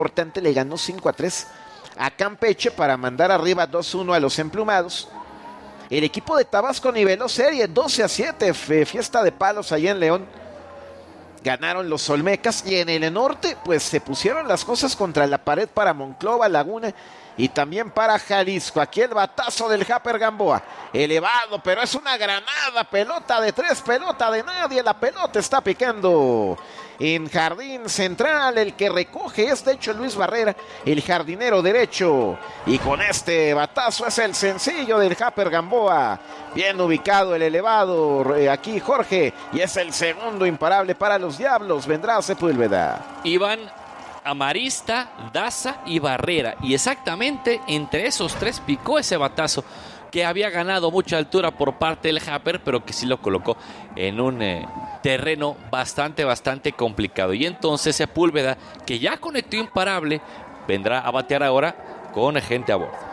importante, le ganó 5-3 a Campeche para mandar arriba 2-1 a los emplumados. El equipo de Tabasco niveló serie 12-7, fiesta de palos allá en León. Ganaron los Olmecas y en el norte pues se pusieron las cosas contra la pared para Monclova, Laguna y también para Jalisco. Aquí el batazo del Japper Gamboa, elevado, pero es una granada, pelota de 3, pelota de nadie, la pelota está picando en jardín central. El que recoge es de hecho Luis Barrera, el jardinero derecho, y con este batazo es el sencillo del Japper Gamboa. Bien ubicado el elevado aquí Jorge, y es el segundo imparable para los Diablos. Vendrá Sepúlveda. Iván, Amarista, Daza y Barrera, y exactamente entre esos tres picó ese batazo que había ganado mucha altura por parte del Japper, pero que sí lo colocó en un terreno bastante complicado. Y entonces Sepúlveda, que ya conectó imparable, vendrá a batear ahora con gente a bordo.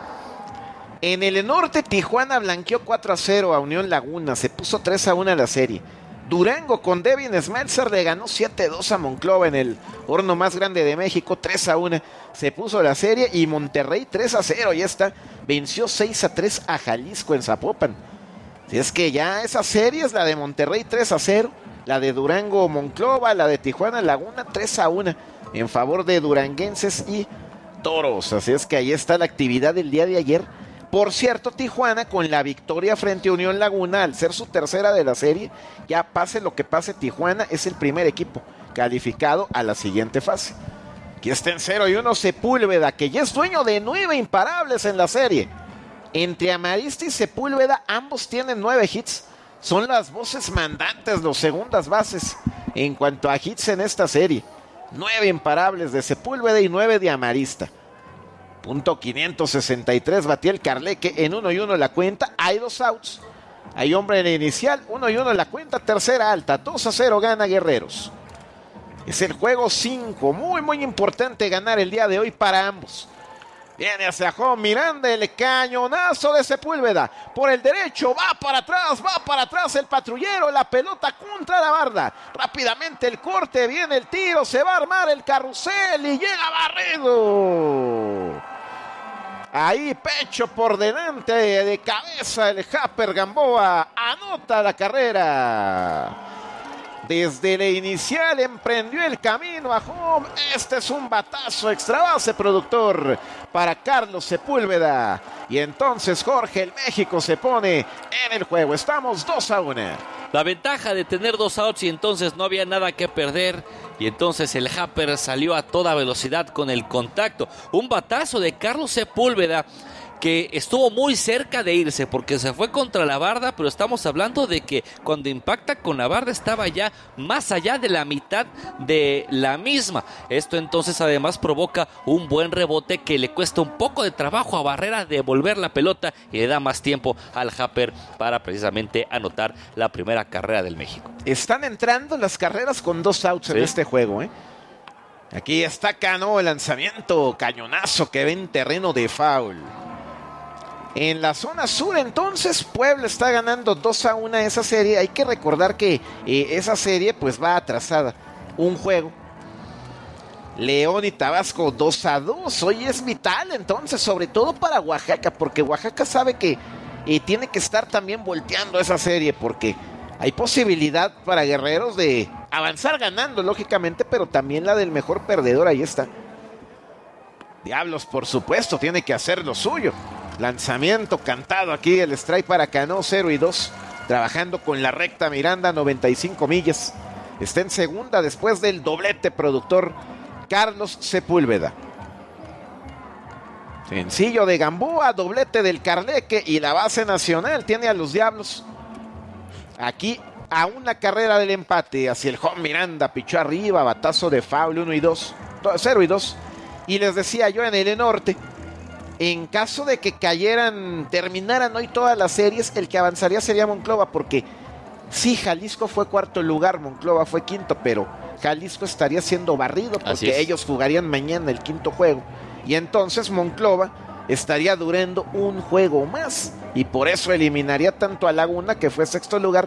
En el norte, Tijuana blanqueó 4-0 a Unión Laguna, se puso 3-1 a la serie. Durango con Devin Smeltzer le ganó 7-2 a Monclova en el horno más grande de México, 3-1 se puso la serie. Y Monterrey 3-0, ya está, venció 6-3 a Jalisco en Zapopan. Si es que ya esa serie es la de Monterrey 3-0, la de Durango Monclova, la de Tijuana Laguna 3-1 en favor de duranguenses y toros. Así es que ahí está la actividad del día de ayer. Por cierto, Tijuana con la victoria frente a Unión Laguna, al ser su tercera de la serie, ya pase lo que pase, Tijuana es el primer equipo calificado a la siguiente fase. Aquí está en 0-1 Sepúlveda, que ya es dueño de 9 imparables en la serie. Entre Amarista y Sepúlveda, ambos tienen 9 hits. Son las voces mandantes, los segundas bases en cuanto a hits en esta serie. 9 imparables de Sepúlveda y 9 de Amarista. Punto 563 batió el Carleque en 1-1 la cuenta. Hay 2 outs. Hay hombre en el inicial. 1-1 la cuenta. Tercera alta. 2-0 gana Guerreros. Es el juego 5. Muy importante ganar el día de hoy para ambos. Viene hacia Juan Miranda. El cañonazo de Sepúlveda. Por el derecho. Va para atrás el patrullero. La pelota contra la barda. Rápidamente el corte. Viene el tiro. Se va a armar el carrusel. Y llega Barredo. Ahí pecho por delante, de cabeza el Japper Gamboa, anota la carrera. Desde la inicial emprendió el camino a home. Este es un batazo extra base, productor, para Carlos Sepúlveda. Y entonces Jorge, el México se pone en el juego. Estamos 2-1. La ventaja de tener 2 outs y entonces no había nada que perder. Y entonces el Japper salió a toda velocidad con el contacto. Un batazo de Carlos Sepúlveda que estuvo muy cerca de irse porque se fue contra la barda, pero estamos hablando de que cuando impacta con la barda estaba ya más allá de la mitad de la misma. Esto entonces además provoca un buen rebote que le cuesta un poco de trabajo a Barrera devolver la pelota y le da más tiempo al Japper para precisamente anotar la primera carrera del México. Están entrando las carreras con 2 outs en este juego, ¿eh? Aquí está Cano, el lanzamiento, cañonazo que ve en terreno de foul. En la zona sur entonces Puebla está ganando 2-1 esa serie. Hay que recordar que esa serie pues va atrasada un juego. León y Tabasco 2-2. Hoy es vital entonces, sobre todo para Oaxaca, porque Oaxaca sabe que tiene que estar también volteando esa serie, porque hay posibilidad para Guerreros de avanzar ganando lógicamente, pero también la del mejor perdedor. Ahí está Diablos, por supuesto, tiene que hacer lo suyo. Lanzamiento cantado aquí, el strike para Cano, 0-2. Trabajando con la recta Miranda, 95 millas. Está en segunda después del doblete, productor Carlos Sepúlveda. Sencillo de Gamboa, doblete del Carleque y la base nacional tiene a los Diablos. Aquí a una carrera del empate hacia el home. Miranda pichó arriba, batazo de foul, 0-2. Y les decía yo en el norte, en caso de que terminaran hoy todas las series, el que avanzaría sería Monclova, porque sí, Jalisco fue cuarto lugar, Monclova fue quinto, pero Jalisco estaría siendo barrido porque ellos jugarían mañana el quinto juego. Y entonces Monclova estaría durando un juego más y por eso eliminaría tanto a Laguna, que fue sexto lugar,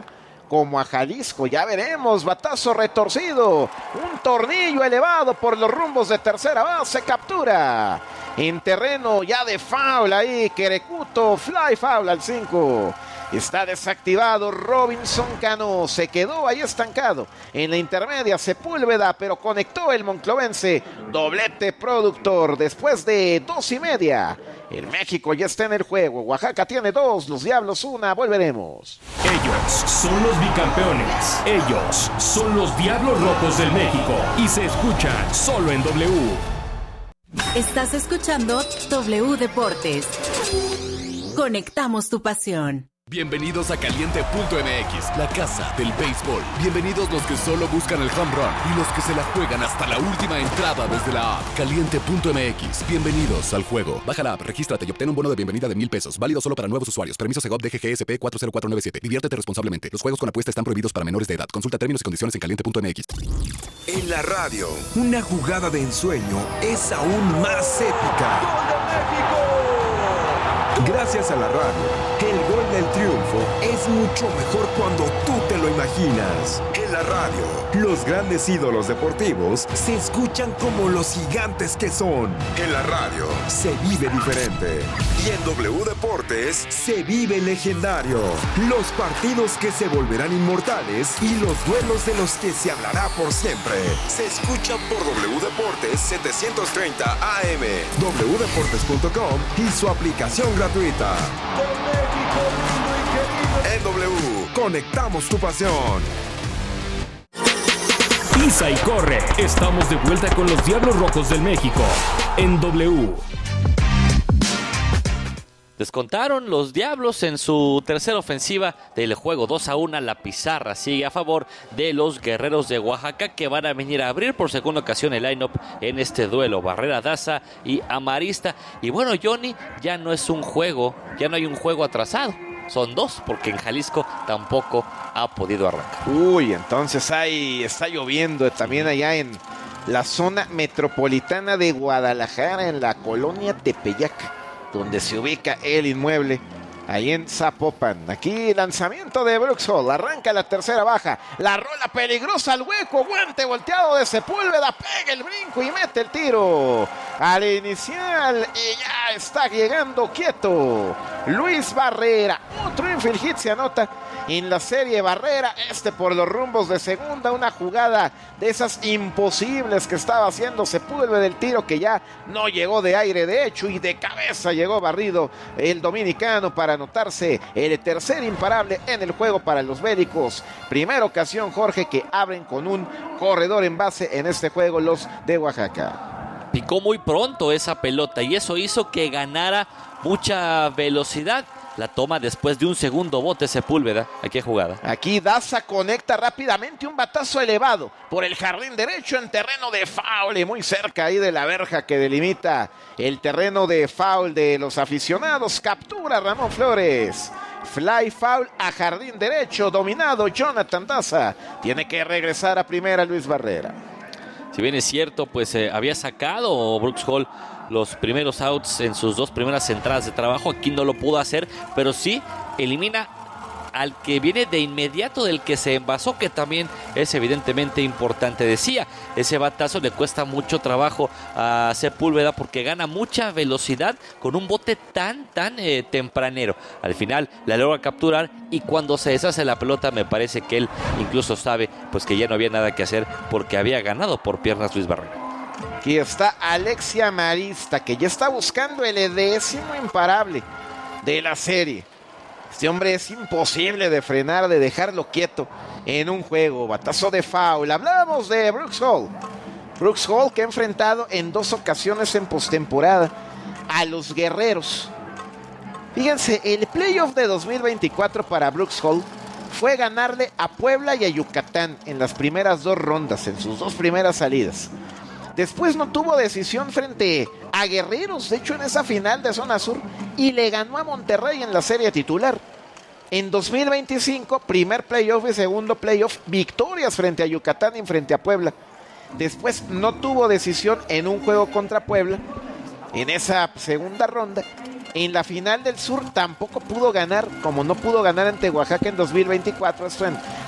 como a Jalisco. Ya veremos, batazo retorcido, un tornillo elevado por los rumbos de tercera base, captura en terreno ya de foul ahí, Querecuto, fly foul al 5. Está desactivado Robinson Cano, se quedó ahí estancado en la intermedia Sepúlveda, pero conectó el monclovense, doblete productor después de 2:30. El México ya está en el juego, Oaxaca tiene 2, los Diablos 1, volveremos. Ellos son los bicampeones, ellos son los Diablos Rojos del México y se escuchan solo en W. Estás escuchando W Deportes. Conectamos tu pasión. Bienvenidos a Caliente.mx, la casa del béisbol. Bienvenidos los que solo buscan el home run y los que se la juegan hasta la última entrada desde la app. Caliente.mx, bienvenidos al juego. Baja la app, regístrate y obtén un bono de bienvenida de $1,000. Válido solo para nuevos usuarios. Permiso Segov DGGSP 40497. Diviértete responsablemente. Los juegos con apuesta están prohibidos para menores de edad. Consulta términos y condiciones en Caliente.mx. En la radio, una jugada de ensueño es aún más épica. ¡Gol de México! Gracias a la radio, el gol del triunfo es mucho mejor cuando tú te lo imaginas. En la radio, los grandes ídolos deportivos se escuchan como los gigantes que son. En la radio, se vive diferente. Y en W Deportes, se vive legendario. Los partidos que se volverán inmortales y los duelos de los que se hablará por siempre. Se escucha por W Deportes 730 AM, wdeportes.com y su aplicación gratuita. En W, conectamos tu pasión. Pisa y corre. Estamos de vuelta con los Diablos Rojos del México en W. Descontaron los Diablos en su tercera ofensiva del juego. 2-1. La pizarra sigue a favor de los Guerreros de Oaxaca, que van a venir a abrir por segunda ocasión el line-up en este duelo. Barrera, Daza y Amarista. Y bueno, Johnny, ya no es un juego, ya no hay un juego atrasado. Son 2, porque en Jalisco tampoco ha podido arrancar. Uy, entonces ahí está lloviendo también allá en la zona metropolitana de Guadalajara, en la colonia Tepeyac, donde se ubica el inmueble, ahí en Zapopan. Aquí lanzamiento de Brooks Hall, arranca la tercera baja, la rola peligrosa al hueco, guante volteado de Sepúlveda, pega el brinco y mete el tiro al inicial y ya está llegando quieto Luis Barrera. Otro infield hit se anota en la serie. Barrera, por los rumbos de segunda, una jugada de esas imposibles que estaba haciendo Sepúlveda, del tiro que ya no llegó de aire de hecho, y de cabeza llegó barrido el dominicano para anotarse el tercer imparable en el juego para los bélicos. Primera ocasión, Jorge, que abren con un corredor en base en este juego los de Oaxaca. Picó muy pronto esa pelota y eso hizo que ganara mucha velocidad. La toma después de un segundo bote Sepúlveda. Aquí hay jugada. Aquí Daza conecta rápidamente un batazo elevado por el jardín derecho en terreno de foul y muy cerca ahí de la verja que delimita el terreno de foul de los aficionados. Captura Ramón Flores. Fly foul a jardín derecho, dominado Jonathan Daza. Tiene que regresar a primera Luis Barrera. Si bien es cierto, pues había sacado Brooks Hall los primeros outs en sus 2 primeras entradas de trabajo. Aquí no lo pudo hacer, pero sí elimina al que viene de inmediato del que se envasó, que también es evidentemente importante. Decía, ese batazo le cuesta mucho trabajo a Sepúlveda porque gana mucha velocidad con un bote tan tempranero. Al final la logra capturar y cuando se deshace la pelota me parece que él incluso sabe pues que ya no había nada que hacer porque había ganado por piernas Luis Barrera. Aquí está Alexia Amarista, que ya está buscando el 10º imparable de la serie. Este hombre es imposible de frenar, de dejarlo quieto en un juego. Batazo de foul. Hablamos de Brooks Hall. Brooks Hall, que ha enfrentado en 2 ocasiones en postemporada a los Guerreros. Fíjense, el playoff de 2024 para Brooks Hall fue ganarle a Puebla y a Yucatán en las primeras 2 rondas, en sus 2 primeras salidas. Después no tuvo decisión frente a Guerreros, de hecho en esa final de zona sur, y le ganó a Monterrey en la serie titular. En 2025, primer playoff y segundo playoff, victorias frente a Yucatán y frente a Puebla. Después no tuvo decisión en un juego contra Puebla, en esa segunda ronda. En la final del sur tampoco pudo ganar, como no pudo ganar ante Oaxaca en 2024, esto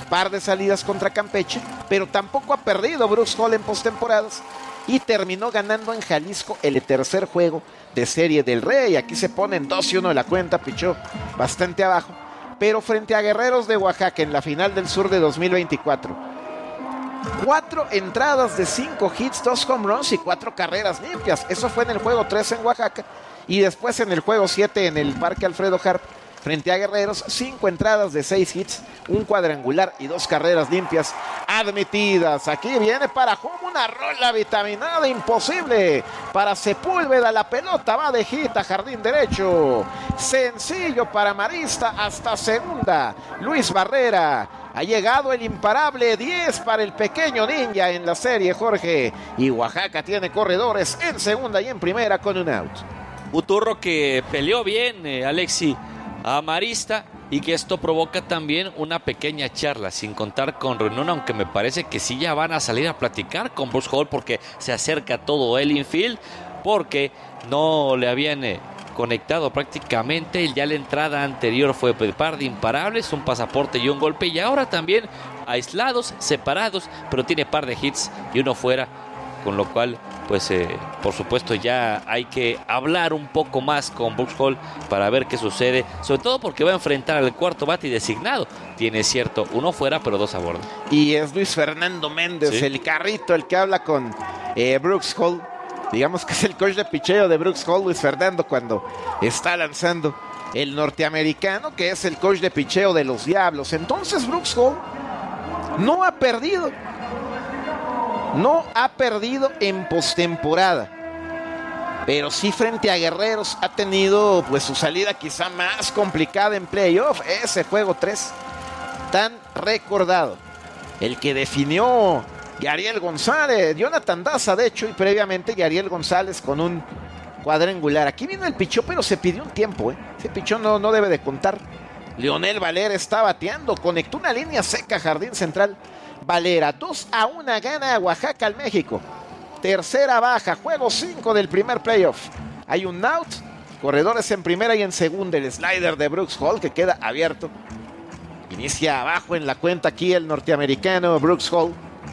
par de salidas contra Campeche, pero tampoco ha perdido Brooks Hall en postemporadas y terminó ganando en Jalisco el tercer juego de Serie del Rey. Aquí se ponen 2-1 la cuenta, pichó bastante abajo, pero frente a Guerreros de Oaxaca en la final del Sur de 2024, 4 entradas de 5 hits, 2 home runs y 4 carreras limpias. Eso fue en el juego 3 en Oaxaca, y después en el juego 7 en el Parque Alfredo Harp frente a Guerreros, 5 entradas de 6 hits, un cuadrangular y 2 carreras limpias admitidas. Aquí viene para home una rola vitaminada imposible para Sepúlveda. La pelota va de hit a jardín derecho. Sencillo para Marista hasta segunda. Luis Barrera. Ha llegado el imparable 10 para el pequeño ninja en la serie, Jorge. Y Oaxaca tiene corredores en segunda y en primera con un out. Uturro que peleó bien, Alexi, a Marista, y que esto provoca también una pequeña charla, sin contar con Renón, aunque me parece que sí ya van a salir a platicar con Brooks Hall porque se acerca todo el infield, porque no le habían conectado prácticamente. Ya la entrada anterior fue par de imparables, un pasaporte y un golpe, y ahora también aislados, separados, pero tiene par de hits y uno fuera, con lo cual pues por supuesto ya hay que hablar un poco más con Brooks Hall para ver qué sucede, sobre todo porque va a enfrentar al cuarto bate designado. Tiene cierto, uno fuera pero 2 a bordo. Y es Luis Fernando Méndez, ¿sí?, el carrito, el que habla con Brooks Hall. Digamos que es el coach de picheo de Brooks Hall, Luis Fernando, cuando está lanzando. El norteamericano, que es el coach de picheo de los Diablos. Entonces Brooks Hall no ha perdido en postemporada, pero sí frente a Guerreros ha tenido pues su salida quizá más complicada en playoff. Ese juego 3 tan recordado, el que definió Yariel González, Jonathan Daza de hecho, y previamente Yariel González con un cuadrangular. Aquí vino el pichó, pero se pidió un tiempo, ese pichó no debe de contar. Leonel Valera está bateando, conectó una línea seca jardín central. Valera, 2-1 gana Oaxaca al México. Tercera baja, juego 5 del primer playoff. Hay un out, corredores en primera y en segunda. El slider de Brooks Hall que queda abierto. Inicia abajo en la cuenta aquí el norteamericano Brooks Hall,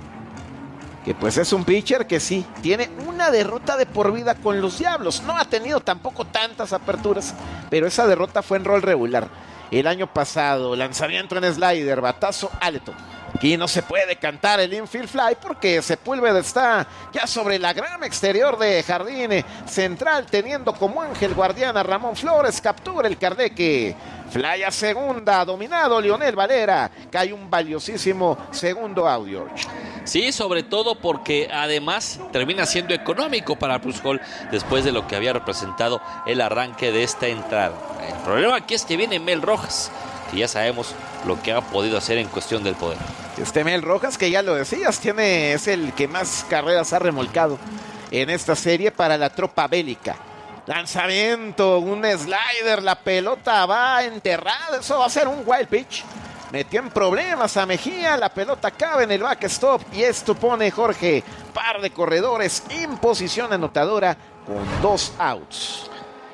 que pues es un pitcher que sí, tiene una derrota de por vida con los Diablos. No ha tenido tampoco tantas aperturas, pero esa derrota fue en rol regular. El año pasado, lanzamiento en slider, batazo alto. Aquí no se puede cantar el infield fly porque Sepúlveda está ya sobre la grama exterior de jardín central, teniendo como ángel guardián a Ramón Flores. Captura el Cardeque. Fly a segunda, dominado Leonel Valera. Cae un valiosísimo segundo out, George. Sí, sobre todo porque además termina siendo económico para Brooks Hall después de lo que había representado el arranque de esta entrada. El problema aquí es que viene Mel Rojas, que ya sabemos lo que ha podido hacer en cuestión del poder. Mel Rojas, que ya lo decías, es el que más carreras ha remolcado en esta serie para la tropa bélica. Lanzamiento, un slider, la pelota va enterrada, eso va a ser un wild pitch. Metió en problemas a Mejía, la pelota cabe en el backstop y esto pone, Jorge, par de corredores en posición anotadora con 2 outs.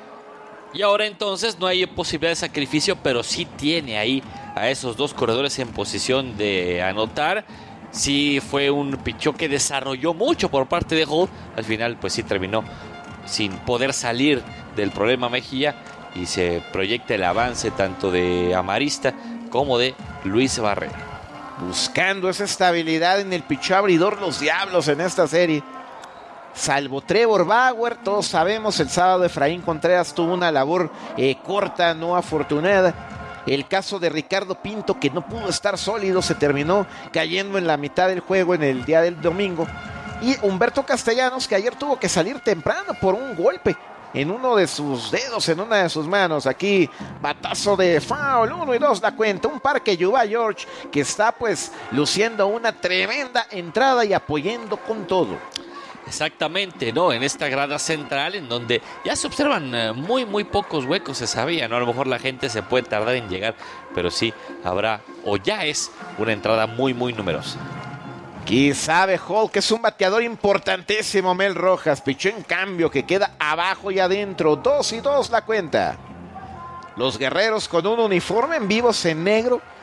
Y ahora entonces no hay posibilidad de sacrificio, pero sí tiene ahí a esos 2 corredores en posición de anotar. Sí fue un pichó que desarrolló mucho por parte de Hall. Al final pues sí terminó sin poder salir del problema Mejía y se proyecta el avance tanto de Amarista como de Luis Barrera. Buscando esa estabilidad en el pichó abridor los Diablos en esta serie. Salvo Trevor Bauer, todos sabemos, el sábado Efraín Contreras tuvo una labor corta, no afortunada. El caso de Ricardo Pinto, que no pudo estar sólido, se terminó cayendo en la mitad del juego en el día del domingo. Y Humberto Castellanos, que ayer tuvo que salir temprano por un golpe en uno de sus dedos, en una de sus manos. Aquí, batazo de foul, 1-2 la cuenta. Un Parque Yuba George, que está pues luciendo una tremenda entrada y apoyando con todo. Exactamente, ¿no? En esta grada central, en donde ya se observan muy pocos huecos, se sabía, ¿no? A lo mejor la gente se puede tardar en llegar, pero sí habrá, o ya es, una entrada muy numerosa. Aquí sabe Hall que es un bateador importantísimo, Mel Rojas. Pichó en cambio, que queda abajo y adentro. 2-2 la cuenta. Los Guerreros con un uniforme en vivos en negro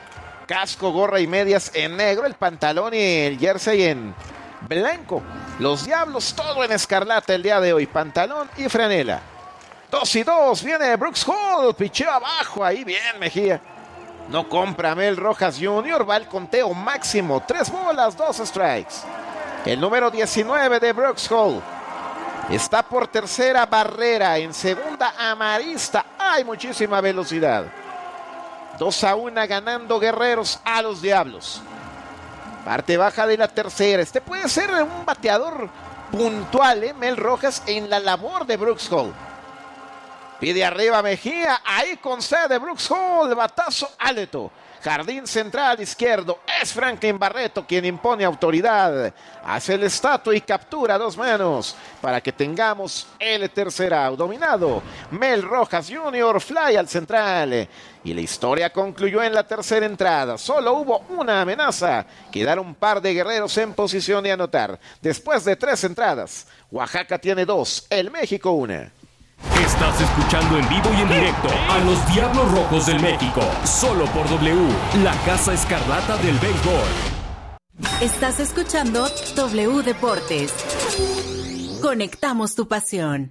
Casco, gorra y medias en negro, el pantalón y el jersey en blanco. Los Diablos todo en escarlata el día de hoy, pantalón y franela. 2-2, viene Brooks Hall, picheo abajo, ahí bien Mejía. No compra Mel Rojas Jr., va al conteo máximo, 3 bolas, 2 strikes. El número 19 de Brooks Hall está por tercera Barrera, en segunda Amarista, hay muchísima velocidad. 2-1 ganando Guerreros a los Diablos. Parte baja de la tercera, este puede ser un bateador puntual, Mel Rojas en la labor de Brooks Hall. Pide arriba Mejía, ahí concede Brooks Hall, batazo alto. Jardín central izquierdo, es Franklin Barreto quien impone autoridad. Hace el estatua y captura a 2 manos para que tengamos el tercer out dominado. Mel Rojas Jr., fly al central. Y la historia concluyó en la tercera entrada. Solo hubo una amenaza. Quedaron un par de Guerreros en posición de anotar. Después de 3 entradas, Oaxaca tiene 2, el México 1. Estás escuchando en vivo y en directo a los Diablos Rojos del México, solo por W, la Casa Escarlata del Béisbol. Estás escuchando W Deportes. Conectamos tu pasión.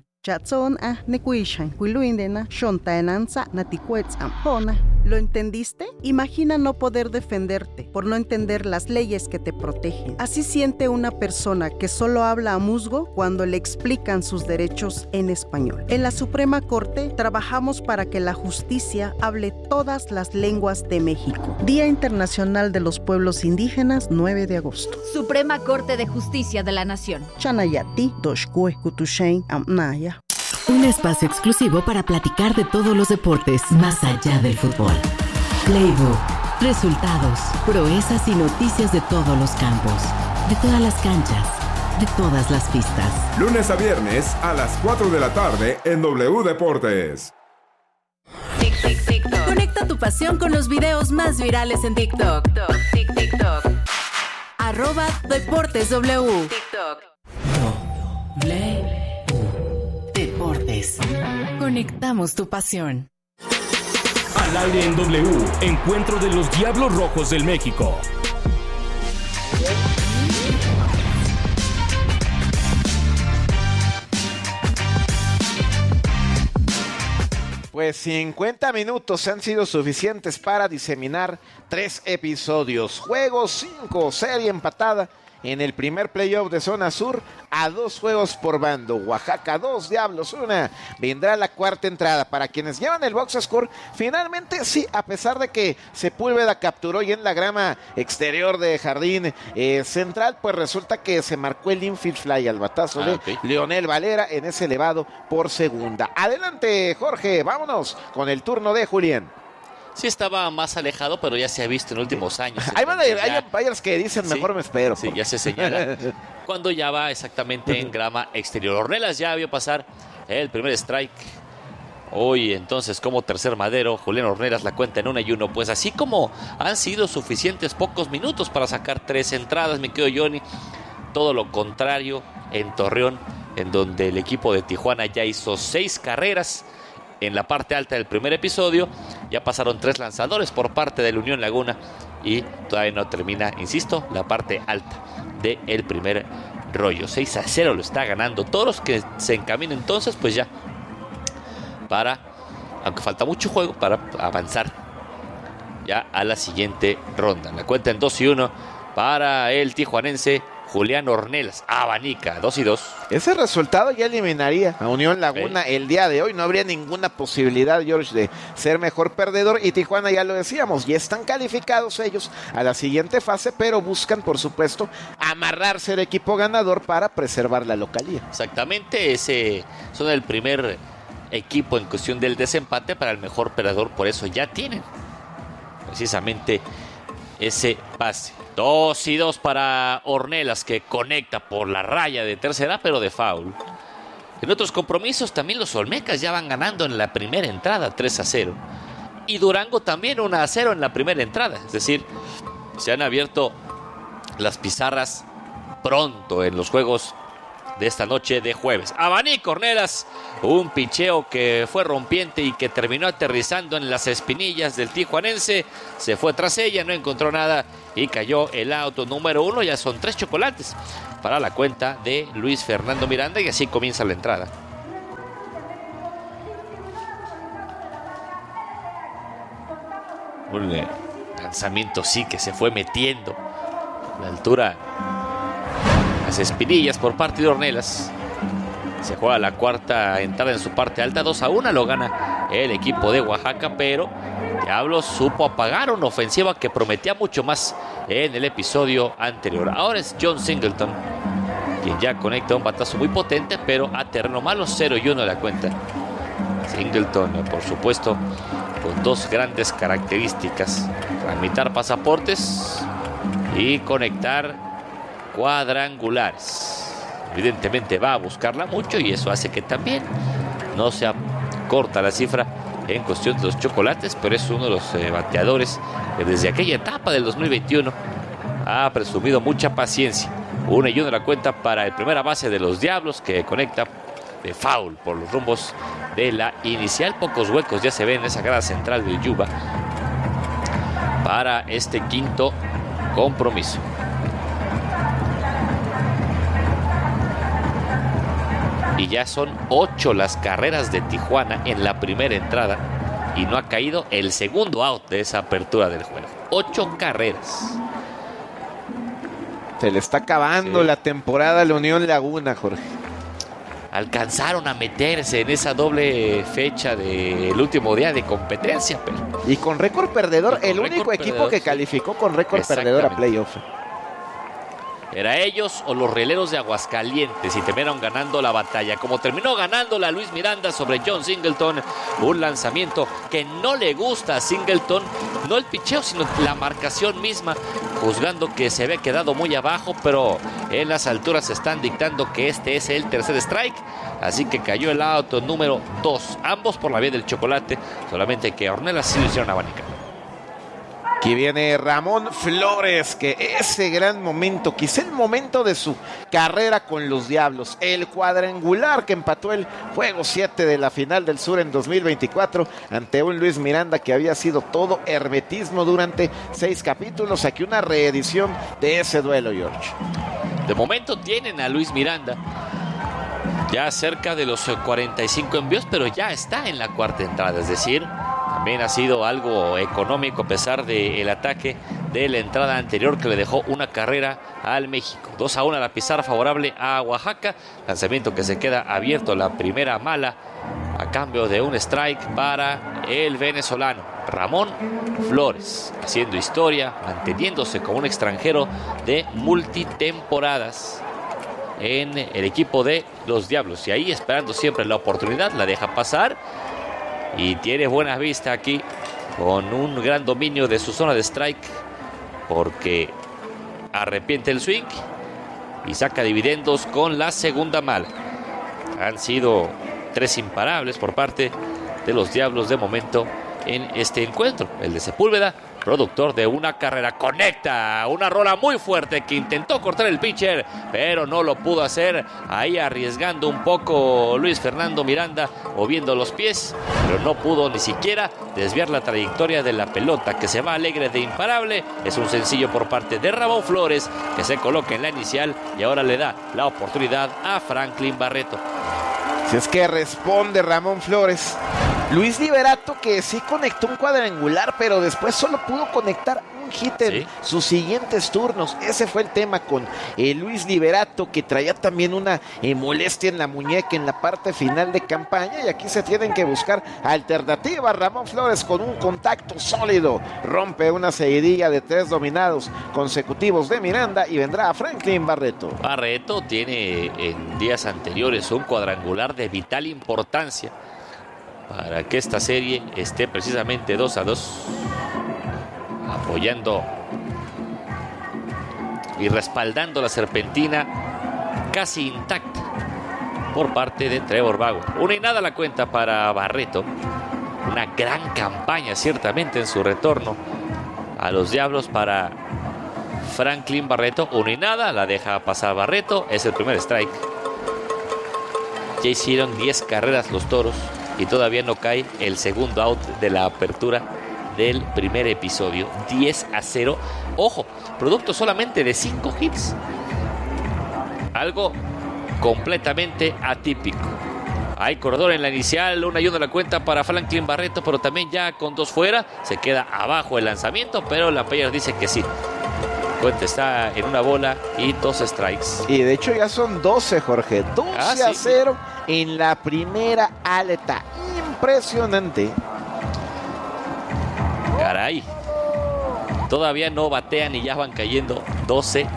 ¿Lo entendiste? Imagina no poder defenderte por no entender las leyes que te protegen. Así siente una persona que solo habla a musgo cuando le explican sus derechos en español. En la Suprema Corte trabajamos para que la justicia hable todas las lenguas de México. Día Internacional de los Pueblos Indígenas, 9 de agosto. Suprema Corte de Justicia de la Nación. Chanayati, Doshkue, Kutushain, Amnaya. Un espacio exclusivo para platicar de todos los deportes más allá del fútbol. Playbook, resultados, proezas y noticias de todos los campos, de todas las canchas, de todas las pistas. Lunes a viernes a las 4 de la tarde en W Deportes. Conecta tu pasión con los videos más virales en TikTok. @DeportesW. Deportes. Conectamos tu pasión. Al aire en W, encuentro de los Diablos Rojos del México. Pues 50 minutos han sido suficientes para diseminar 3 episodios. Juego 5, serie empatada en el primer playoff de zona sur a 2 juegos por bando. Oaxaca 2, Diablos 1. Vendrá la cuarta entrada. Para quienes llevan el box score, finalmente sí, a pesar de que Sepúlveda capturó y en la grama exterior de Jardín Central, pues resulta que se marcó el infield fly al batazo de Leonel Valera en ese elevado por segunda. Adelante, Jorge, vámonos con el turno de Julián. Sí estaba más alejado, pero ya se ha visto en últimos años. Hay umpires que dicen mejor me espero. Sí, ya se señala. Cuando ya va exactamente en grama exterior. Ornelas ya vio pasar el primer strike. Hoy entonces como tercer madero, Julián Ornelas la cuenta en 1-1. Pues así como han sido suficientes pocos minutos para sacar 3 entradas, mi querido Johnny. Todo lo contrario en Torreón, en donde el equipo de Tijuana ya hizo 6 carreras. En la parte alta del primer episodio ya pasaron 3 lanzadores por parte del Unión Laguna y todavía no termina, insisto, la parte alta del primer rollo. 6-0 lo está ganando. Todos los que se encaminen entonces, pues ya para, aunque falta mucho juego, para avanzar ya a la siguiente ronda. La cuenta en 2-1 para el tijuanense Julián Ornelas. Abanica, 2-2. Ese resultado ya eliminaría a Unión Laguna el día de hoy. No habría ninguna posibilidad, George, de ser mejor perdedor. Y Tijuana, ya lo decíamos, ya están calificados ellos a la siguiente fase, pero buscan, por supuesto, amarrarse el equipo ganador para preservar la localía. Exactamente, ese son el primer equipo en cuestión del desempate para el mejor perdedor. Por eso ya tienen precisamente ese pase. 2-2 para Ornelas, que conecta por la raya de tercera, pero de foul. En otros compromisos también los Olmecas ya van ganando en la primera entrada, 3-0. Y Durango también 1-0 en la primera entrada. Es decir, se han abierto las pizarras pronto en los juegos de esta noche de jueves. Abanico Ornelas, un picheo que fue rompiente y que terminó aterrizando en las espinillas del tijuanense. Se fue tras ella, no encontró nada y cayó el auto número 1. Ya son 3 chocolates para la cuenta de Luis Fernando Miranda y así comienza la entrada. Un lanzamiento sí que se fue metiendo a la altura, las espinillas por parte de Ornelas. Se juega la cuarta entrada en su parte alta, 2-1, lo gana el equipo de Oaxaca, pero Diablos supo apagar una ofensiva que prometía mucho más en el episodio anterior. Ahora es John Singleton quien ya conecta un batazo muy potente, pero a terreno malo, 0-1 de la cuenta. Singleton, por supuesto, con 2 grandes características: tramitar pasaportes y conectar cuadrangulares. Evidentemente va a buscarla mucho y eso hace que también no sea corta la cifra en cuestión de los chocolates, pero es uno de los bateadores que desde aquella etapa del 2021 ha presumido mucha paciencia. 1-1 de la cuenta para el primera base de los Diablos, que conecta de foul por los rumbos de la inicial. Pocos huecos ya se ven en esa grada central del Yuba para este quinto compromiso. Y ya son 8 las carreras de Tijuana en la primera entrada y no ha caído el segundo out de esa apertura del juego. 8 carreras. Se le está acabando la temporada a la Unión Laguna, Jorge. Alcanzaron a meterse en esa doble fecha del último día de competencia, pero... Y con récord perdedor, el único equipo que calificó con récord perdedor a playoff. Era ellos o los Rieleros de Aguascalientes y terminaron ganando la batalla. Como terminó ganándola Luis Miranda sobre John Singleton, un lanzamiento que no le gusta a Singleton, no el picheo, sino la marcación misma, juzgando que se había quedado muy abajo, pero en las alturas están dictando que este es el tercer strike, así que cayó el auto número 2, ambos por la vía del chocolate, solamente que a Ornelas sí lo hicieron abanicar. Aquí viene Ramón Flores, que ese gran momento, quizá el momento de su carrera con los Diablos, el cuadrangular que empató el juego 7 de la final del Sur en 2024 ante un Luis Miranda que había sido todo hermetismo durante 6 capítulos. Aquí una reedición de ese duelo, George. De momento tienen a Luis Miranda ya cerca de los 45 envíos, pero ya está en la cuarta entrada, es decir, también ha sido algo económico a pesar del ataque de la entrada anterior que le dejó una carrera al México. 2-1 la pizarra favorable a Oaxaca. Lanzamiento que se queda abierto, la primera mala, a cambio de un strike para el venezolano Ramón Flores, haciendo historia, manteniéndose como un extranjero de multitemporadas en el equipo de los Diablos. Y ahí esperando siempre la oportunidad, la deja pasar. Y tiene buena vista aquí con un gran dominio de su zona de strike, porque arrepiente el swing y saca dividendos con la segunda mala. Han sido 3 imparables por parte de los Diablos de momento en este encuentro. El de Sepúlveda, productor de una carrera, conecta una rola muy fuerte que intentó cortar el pitcher, pero no lo pudo hacer. Ahí arriesgando un poco Luis Fernando Miranda, moviendo los pies, pero no pudo ni siquiera desviar la trayectoria de la pelota, que se va alegre de imparable. Es un sencillo por parte de Ramón Flores, que se coloca en la inicial y ahora le da la oportunidad a Franklin Barreto. Si es que responde Ramón Flores. Luis Liberato, que sí conectó un cuadrangular, pero después solo pudo conectar un hit en sus siguientes turnos. Ese fue el tema con Luis Liberato, que traía también una molestia en la muñeca en la parte final de campaña, y aquí se tienen que buscar alternativas. Ramón Flores con un contacto sólido rompe una seguidilla de 3 dominados consecutivos de Miranda y vendrá a Franklin Barreto. Barreto tiene en días anteriores un cuadrangular de vital importancia para que esta serie esté precisamente 2-2, apoyando y respaldando la serpentina casi intacta por parte de Trevor Bauer. 1-0 la cuenta para Barreto. Una gran campaña ciertamente en su retorno a los Diablos para Franklin Barreto. 1-0, la deja pasar Barreto, es el primer strike Ya hicieron 10 carreras los Toros y todavía no cae el segundo out de la apertura del primer episodio. 10-0. Ojo, producto solamente de 5 hits. Algo completamente atípico. Hay corredor en la inicial, 1-1 la cuenta para Franklin Barreto, pero también ya con 2 fuera. Se queda abajo el lanzamiento, pero la Players dice que sí. Cuenta está en 1 bola y 2 strikes. Y de hecho ya son 12, Jorge. 12-0 en la primera aleta. Impresionante. Caray. Todavía no batean y ya van cayendo 12-0.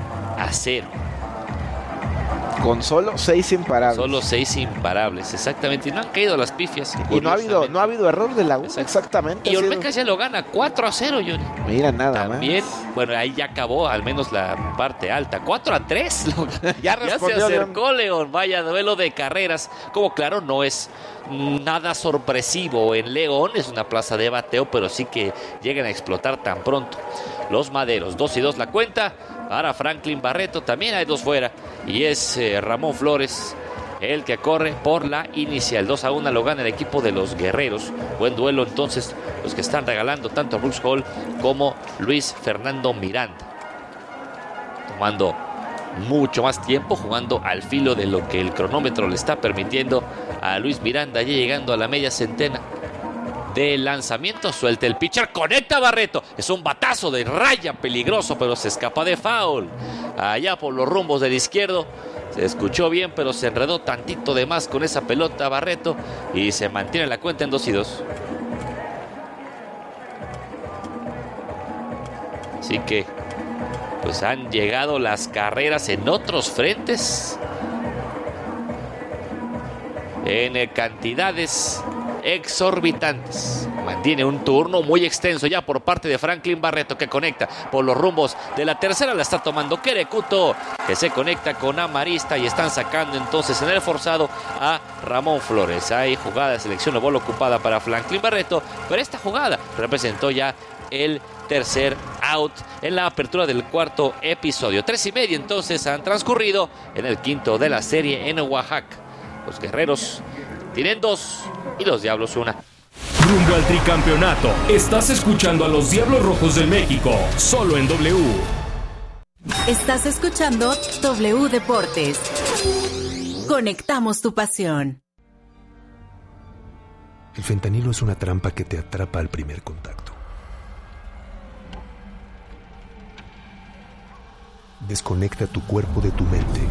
Con solo 6 imparables. Solo 6 imparables, exactamente. Y no han caído las pifias. Y no ha habido error de Laguna, exactamente. Y Olmecas ya lo gana 4-0, Johnny. Mira, nada También, más. bueno, ahí ya acabó al menos la parte alta. 4-3. Ya se acercó León. Vaya duelo de carreras. Como claro, no es nada sorpresivo en León. Es una plaza de bateo, pero sí que llegan a explotar tan pronto. Los Maderos, 2-2 la cuenta. Para Franklin Barreto también hay 2 fuera. Y es Ramón Flores el que corre por la inicial. 2-1 lo gana el equipo de los Guerreros. Buen duelo entonces los que están regalando tanto a Brooks Hall como Luis Fernando Miranda. Tomando mucho más tiempo, jugando al filo de lo que el cronómetro le está permitiendo a Luis Miranda, ya llegando a la media centena de lanzamiento. Suelta el pitcher, conecta Barreto, es un batazo de raya peligroso, pero se escapa de foul allá por los rumbos del izquierdo. Se escuchó bien, pero se enredó tantito de más con esa pelota Barreto y se mantiene la cuenta en 2-2. Así que pues han llegado las carreras en otros frentes en cantidades exorbitantes. Mantiene un turno muy extenso ya por parte de Franklin Barreto, que conecta por los rumbos de la tercera. La está tomando Querecuto, que se conecta con Amarista y están sacando entonces en el forzado a Ramón Flores. Hay jugada de selección de bola ocupada para Franklin Barreto, pero esta jugada representó ya el tercer out en la apertura del cuarto episodio. 3:30 entonces han transcurrido en el quinto de la serie en Oaxaca. Los Guerreros tienen 2 y los Diablos 1. Rumbo al tricampeonato. Estás escuchando a los Diablos Rojos del México, solo en W. Estás escuchando W Deportes. Conectamos tu pasión. El fentanilo es una trampa que te atrapa al primer contacto. Desconecta tu cuerpo de tu mente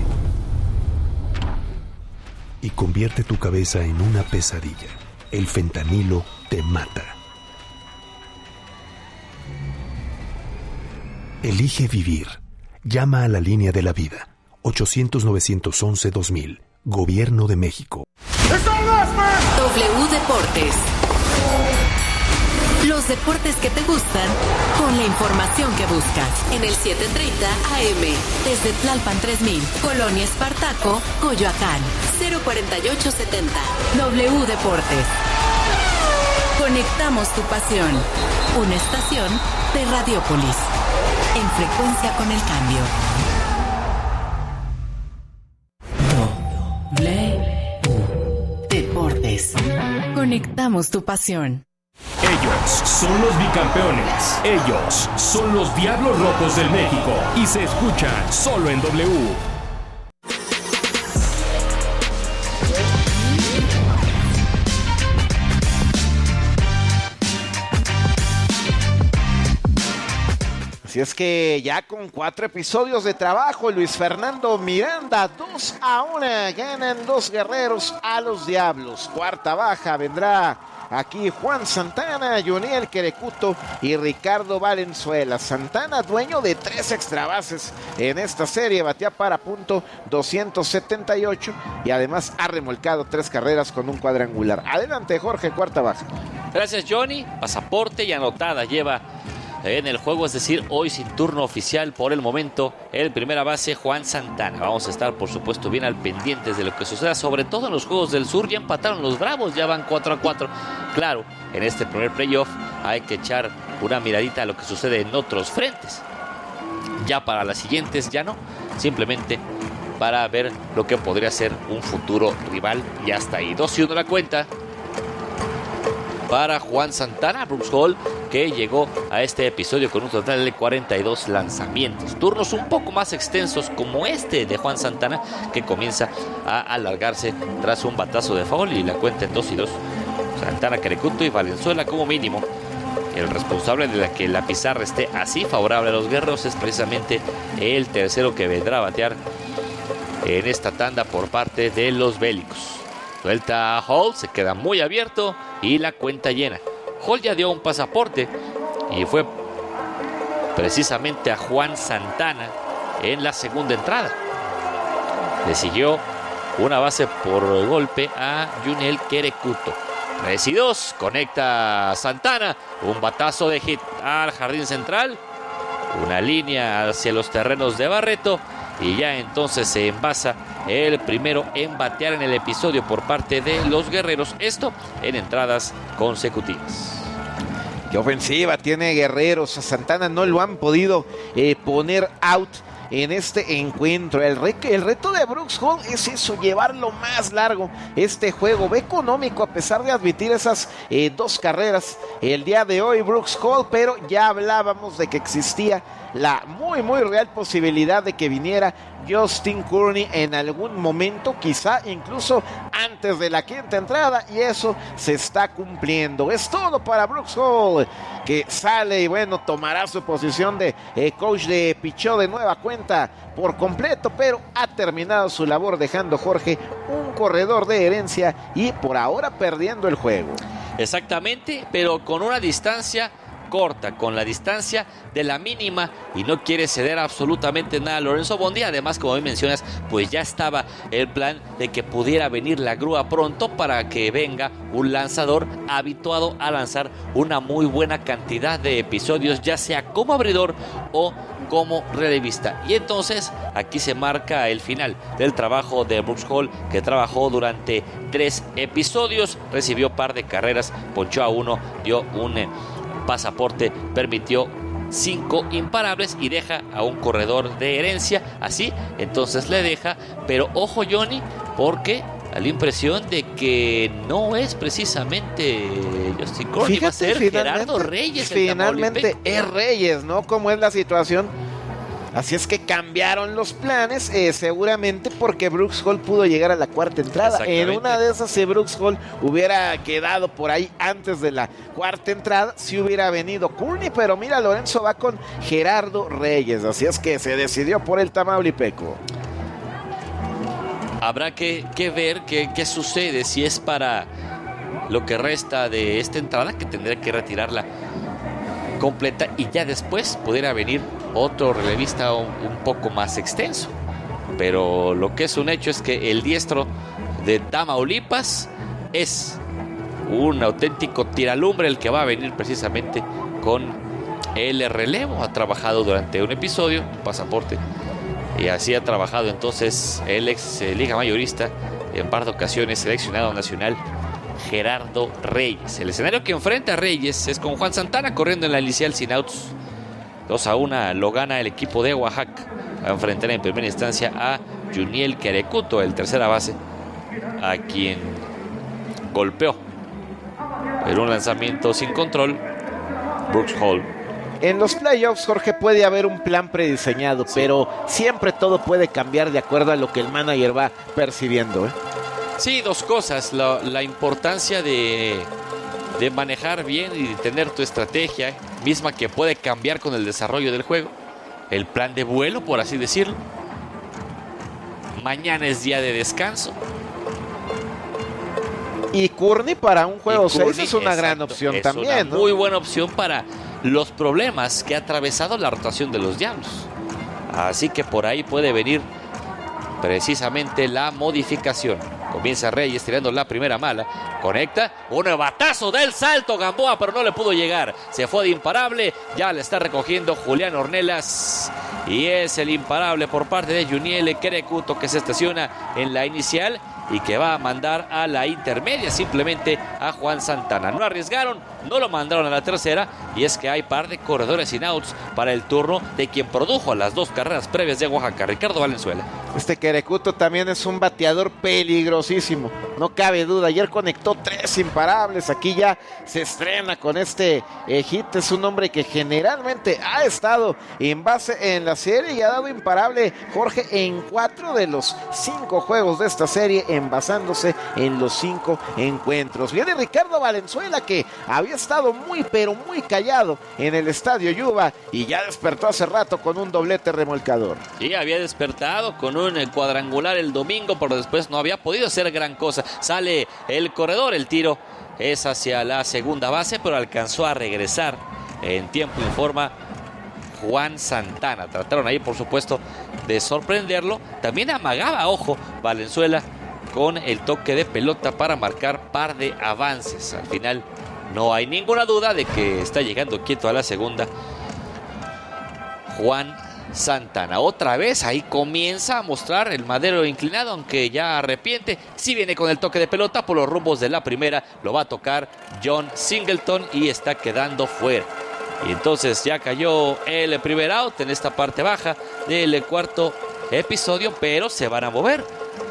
y convierte tu cabeza en una pesadilla. El fentanilo te mata. Elige vivir. Llama a la línea de la vida. 800-911-2000. Gobierno de México. W Deportes. Los deportes que te gustan, con la información que buscas. En el 730 AM, desde Tlalpan 3000, Colonia Espartaco, Coyoacán, 04870. W Deportes. Conectamos tu pasión. Una estación de Radiópolis. En frecuencia con el cambio. W Deportes. Conectamos tu pasión. Ellos son los bicampeones. Ellos son los Diablos Rojos del México. Y se escuchan solo en W. Así es que ya con 4 episodios de trabajo, Luis Fernando Miranda, 2-1, ganan los Guerreros a los Diablos. Cuarta baja vendrá aquí Juan Santana, Joniel Querecuto y Ricardo Valenzuela. Santana, dueño de 3 extrabases en esta serie, batea para punto 278 y además ha remolcado 3 carreras con un cuadrangular. Adelante, Jorge, cuarta baja. Gracias, Johnny. Pasaporte y anotada lleva en el juego, es decir, hoy sin turno oficial por el momento, el primera base Juan Santana. Vamos a estar, por supuesto, bien al pendientes de lo que suceda, sobre todo en los Juegos del Sur. Ya empataron los Bravos, ya van 4-4. Claro, en este primer playoff hay que echar una miradita a lo que sucede en otros frentes. Ya para las siguientes, ya no. Simplemente para ver lo que podría ser un futuro rival. Y hasta ahí 2-1 la cuenta para Juan Santana. Brooks Hall, que llegó a este episodio con un total de 42 lanzamientos. Turnos un poco más extensos como este de Juan Santana, que comienza a alargarse tras un batazo de foul y la cuenta en 2-2. Santana, Querecuto y Valenzuela como mínimo. El responsable de que la pizarra esté así favorable a los guerreros es precisamente el tercero que vendrá a batear en esta tanda por parte de los bélicos. Suelta a Hall, se queda muy abierto y la cuenta llena. Hall ya dio un pasaporte y fue precisamente a Juan Santana en la segunda entrada. Le siguió una base por golpe a Juniel Querecuto. 3-2, conecta Santana, un batazo de hit al jardín central, una línea hacia los terrenos de Barreto y ya entonces se envasa el primero en batear en el episodio por parte de los guerreros, esto en entradas consecutivas. Qué ofensiva tiene Guerreros. A Santana no lo han podido poner out en este encuentro. El reto de Brooks Hall es eso, llevarlo más largo este juego. Ve económico a pesar de admitir esas 2 carreras el día de hoy Brooks Hall, pero ya hablábamos de que existía la muy real posibilidad de que viniera Justin Kearney en algún momento, quizá incluso antes de la quinta entrada, y eso se está cumpliendo. Es todo para Brooks Hall, que sale y bueno, tomará su posición de coach de pichó de nueva cuenta por completo, pero ha terminado su labor dejando Jorge un corredor de herencia y por ahora perdiendo el juego. Exactamente, pero con una distancia corta, con la distancia de la mínima, y no quiere ceder absolutamente nada a Lorenzo Bondi. Además, como hoy mencionas, pues ya estaba el plan de que pudiera venir la grúa pronto para que venga un lanzador habituado a lanzar una muy buena cantidad de episodios, ya sea como abridor o como relevista. Y entonces aquí se marca el final del trabajo de Brooks Hall, que trabajó durante 3 episodios, recibió par de carreras, ponchó a 1, dio un pasaporte, permitió 5 imparables y deja a un corredor de herencia. Así entonces le deja, pero ojo Johnny, porque da la impresión de que no es precisamente Justin Kearney, va a ser Gerardo Reyes. Finalmente es Reyes, ¿no? ¿Cómo es la situación? Así es que cambiaron los planes, seguramente porque Brooks Hall pudo llegar a la cuarta entrada. En una de esas, si Brooks Hall hubiera quedado por ahí antes de la cuarta entrada, si hubiera venido Kearney, pero mira, Lorenzo va con Gerardo Reyes, así es que se decidió por el tamaulipeco. Habrá que ver qué sucede, si es para lo que resta de esta entrada, que tendrá que retirarla completa y ya después pudiera venir otro relevista un poco más extenso. Pero lo que es un hecho es que el diestro de Tamaulipas es un auténtico tiralumbre, el que va a venir precisamente con el relevo. Ha trabajado durante un episodio, un pasaporte, y así ha trabajado entonces el ex liga mayorista, en par de ocasiones seleccionado nacional, Gerardo Reyes. El escenario que enfrenta a Reyes es con Juan Santana corriendo en la inicial sin outs. 2-1 lo gana el equipo de Oaxaca. Va a enfrentar en primera instancia a Juniel Querecuto, el tercera base, a quien golpeó en un lanzamiento sin control Brooks Hall. En los playoffs, Jorge, puede haber un plan prediseñado, sí, pero siempre todo puede cambiar de acuerdo a lo que el manager va percibiendo, ¿eh? Sí, 2 cosas. La importancia de manejar bien y de tener tu estrategia misma, que puede cambiar con el desarrollo del juego. El plan de vuelo, por así decirlo. Mañana es día de descanso. Y Kearney para un juego 6 es una gran opción es también, una ¿no? Muy buena opción para los problemas que ha atravesado la rotación de los Diablos. Así que por ahí puede venir precisamente la modificación. Comienza Reyes tirando la primera mala. Conecta. Un batazo del salto Gamboa, pero no le pudo llegar. Se fue de imparable. Ya le está recogiendo Julián Ornelas. Y es el imparable por parte de Juniel Querecuto, que se estaciona en la inicial. y que va a mandar a la intermedia simplemente a Juan Santana. No arriesgaron, no lo mandaron a la tercera, y es que hay par de corredores sin outs para el turno de quien produjo las 2 carreras previas de Oaxaca, Ricardo Valenzuela. Este Querecuto también es un bateador peligrosísimo, no cabe duda. Ayer conectó 3 imparables, aquí ya se estrena con este hit. Es un hombre que generalmente ha estado en base en la serie y ha dado imparable, Jorge, en 4 de los 5 juegos de esta serie, envasándose en los 5 encuentros. Viene Ricardo Valenzuela, que había estado muy pero muy callado en el Estadio Yuba y ya despertó hace rato con un doblete remolcador. Sí, había despertado con un cuadrangular el domingo, pero después no había podido hacer gran cosa. Sale el corredor, el tiro es hacia la segunda base, pero alcanzó a regresar en tiempo y forma Juan Santana. Trataron ahí, por supuesto, de sorprenderlo. También amagaba, ojo, Valenzuela con el toque de pelota para marcar par de avances. Al final no hay ninguna duda de que está llegando quieto a la segunda Juan Santana. Otra vez ahí comienza a mostrar el madero inclinado, aunque ya arrepiente. Si viene con el toque de pelota por los rumbos de la primera, lo va a tocar John Singleton y está quedando fuera. Y entonces ya cayó el primer out en esta parte baja del cuarto episodio, pero se van a mover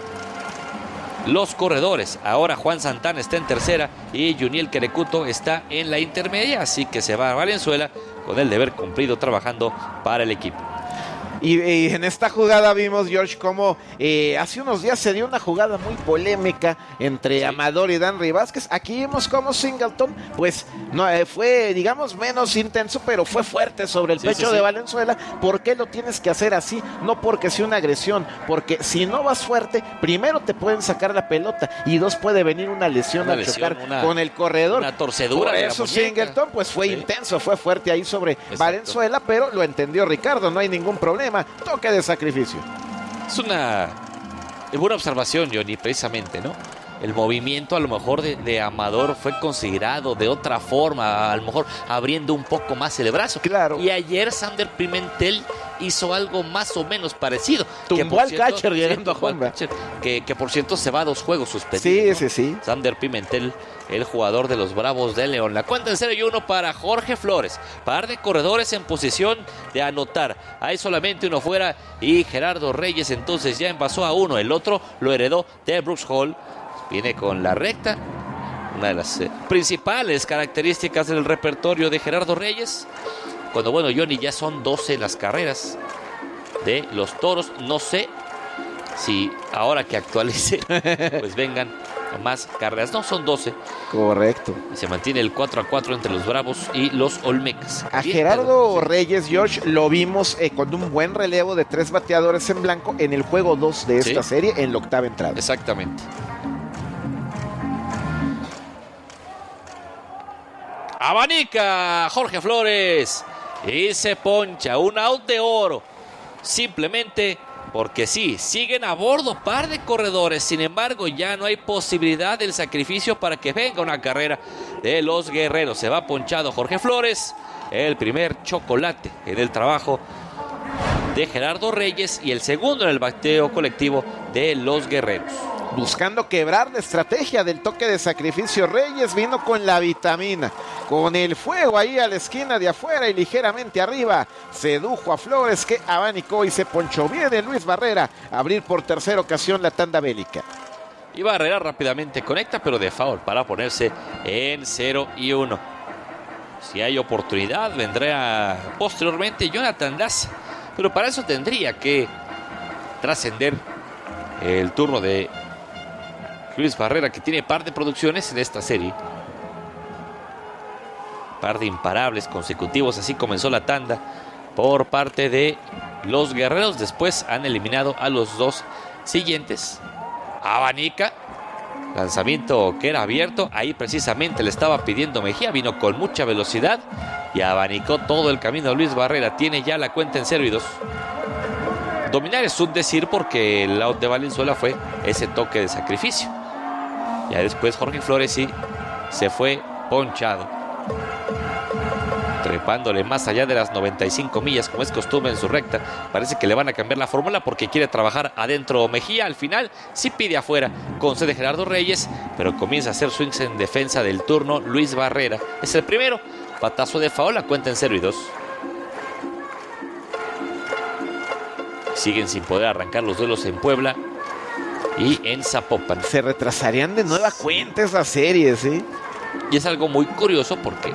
los corredores. Ahora Juan Santana está en tercera y Juniel Querecuto está en la intermedia, así que se va a Valenzuela con el deber cumplido trabajando para el equipo. Y en esta jugada vimos, George, cómo hace unos días se dio una jugada muy polémica entre Amador y Danry Vázquez. Aquí vimos cómo Singleton, pues, no fue, digamos, menos intenso, pero fue fuerte sobre el pecho de Valenzuela. ¿Por qué lo tienes que hacer así? No porque sea una agresión, porque si no vas fuerte, primero te pueden sacar la pelota y 2, puede venir una lesión al chocar con el corredor. Una torcedura. Por eso Singleton, pues, fue intenso, fue fuerte ahí sobre Valenzuela, pero lo entendió Ricardo, no hay ningún problema. Toque de sacrificio. Es una buena observación, Johnny, precisamente, ¿no? El movimiento a lo mejor de Amador fue considerado de otra forma, a lo mejor abriendo un poco más el brazo. Claro. Y ayer Sander Pimentel hizo algo más o menos parecido. Tumbó al catcher llegando a home. Que por cierto se va a 2 juegos suspendidos. Sí. Sander Pimentel, el jugador de los Bravos de León. La cuenta en 0-1 para Jorge Flores. Par de corredores en posición de anotar. Hay solamente uno fuera y Gerardo Reyes entonces ya envasó a 1. El otro lo heredó de Brooks Hall. Viene con la recta. Una de las principales características del repertorio de Gerardo Reyes. Cuando, bueno, Johnny, ya son 12 las carreras de los Toros. No sé si ahora que actualice, pues vengan más carreras. No, son 12. Correcto. Y se mantiene el 4-4 entre los Bravos y los Olmecas. A Gerardo Reyes, George, lo vimos con un buen relevo de 3 bateadores en blanco en el juego 2 de esta serie, en la 8ª entrada. Exactamente. Abanica Jorge Flores y se poncha un out de oro, simplemente porque sí, siguen a bordo par de corredores. Sin embargo, ya no hay posibilidad del sacrificio para que venga una carrera de los Guerreros. Se va ponchado Jorge Flores, el primer chocolate en el trabajo de Gerardo Reyes y el segundo en el bateo colectivo de los Guerreros. Buscando quebrar la estrategia del toque de sacrificio, Reyes vino con la vitamina, con el fuego ahí a la esquina de afuera y ligeramente arriba. Sedujo a Flores, que abanicó y se ponchó. Viene Luis Barrera a abrir por tercera ocasión la tanda bélica. Y Barrera rápidamente conecta, pero de foul para ponerse en 0-1. Si hay oportunidad, vendrá posteriormente Jonathan Daza, pero para eso tendría que trascender el turno de Luis Barrera, que tiene par de producciones en esta serie. Par de imparables consecutivos. Así comenzó la tanda por parte de los Guerreros. Después han eliminado a los 2 siguientes. Abanica. Lanzamiento que era abierto. Ahí precisamente le estaba pidiendo Mejía. Vino con mucha velocidad y abanicó todo el camino Luis Barrera. Tiene ya la cuenta en 0-2. Dominar es un decir, porque el out de Valenzuela fue ese toque de sacrificio. Ya después Jorge Flores sí se fue ponchado. trepándole más allá de las 95 millas, como es costumbre en su recta. Parece que le van a cambiar la fórmula porque quiere trabajar adentro Mejía. Al final sí pide afuera, concede Gerardo Reyes, pero comienza a hacer swings en defensa del turno Luis Barrera. Es el primero, batazo de foul, la cuenta en 0-2. Siguen sin poder arrancar los duelos en Puebla y en Zapopan. Se retrasarían de nueva cuenta esas series, ¿eh? Y es algo muy curioso porque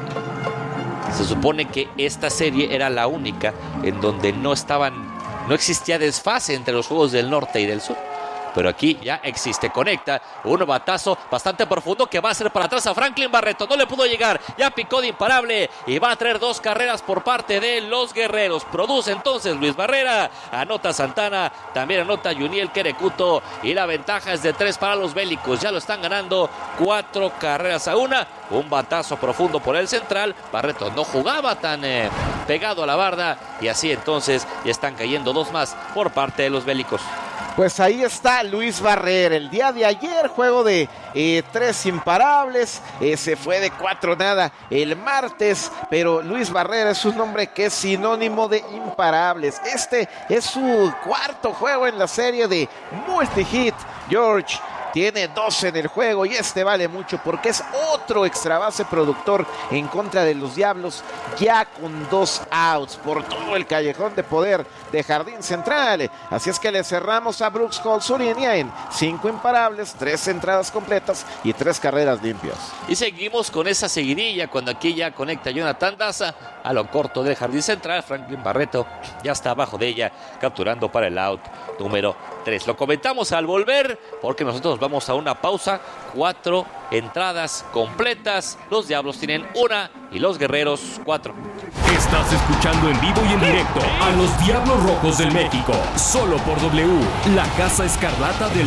se supone que esta serie era la única en donde no existía desfase entre los juegos del norte y del sur. Pero aquí ya existe, conecta, un batazo bastante profundo que va a ser para atrás a Franklin Barreto, no le pudo llegar, ya picó de imparable y va a traer 2 carreras por parte de los guerreros. Produce entonces Luis Barrera, anota Santana, también anota Yuniel Querecuto y la ventaja es de 3 para los bélicos, ya lo están ganando 4 carreras a 1, un batazo profundo por el central, Barreto no jugaba tan pegado a la barda y así entonces ya están cayendo 2 más por parte de los bélicos. Pues ahí está Luis Barrera, el día de ayer, juego de 3 imparables, se fue de 4 nada el martes, pero Luis Barrera es un nombre que es sinónimo de imparables. Este es su 4º juego en la serie de multi-hit. George tiene 2 en el juego y este vale mucho porque es otro extra base productor en contra de los Diablos, ya con 2 outs por todo el callejón de poder de Jardín Central. Así es que le cerramos a Brooks Colsurinia en 5 imparables, 3 entradas completas y 3 carreras limpias. Y seguimos con esa seguidilla cuando aquí ya conecta Jonathan Daza a lo corto del Jardín Central. Franklin Barreto ya está abajo de ella, capturando para el out número 3. Lo comentamos al volver porque nosotros vamos a una pausa. 4 entradas completas. Los Diablos tienen 1 y los Guerreros 4. Estás escuchando en vivo y en directo a los Diablos Rojos del México, solo por W, la Casa Escarlata del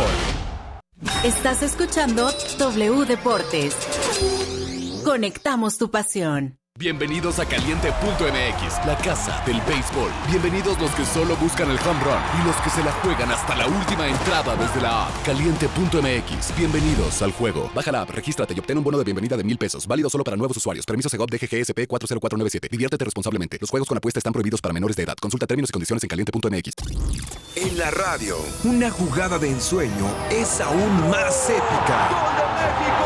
Béisbol. Estás escuchando W Deportes. Conectamos tu pasión. Bienvenidos a Caliente.mx, la casa del béisbol. Bienvenidos los que solo buscan el home run y los que se la juegan hasta la última entrada desde la app. Caliente.mx, bienvenidos al juego. Baja la app, regístrate y obtén un bono de bienvenida de $1,000. Válido solo para nuevos usuarios. Permiso Segov DGGSP 40497. Diviértete responsablemente. Los juegos con apuesta están prohibidos para menores de edad. Consulta términos y condiciones en Caliente.mx. En la radio, una jugada de ensueño es aún más épica. ¡Gol de México!